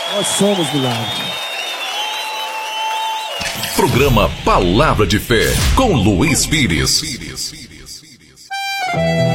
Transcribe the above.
Nós somos milagre. Programa Palavra de Fé com Luiz Pires.